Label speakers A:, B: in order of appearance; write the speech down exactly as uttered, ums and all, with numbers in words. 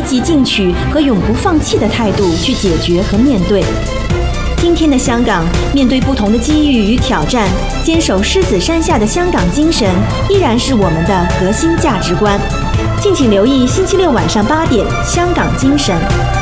A: 极进取和永不放弃的态度去解决和面对。今天的香港，面对不同的机遇与挑战，坚守狮子山下的香港精神，依然是我们的核心价值观。敬请留意星期六晚上八点，《香港精神》。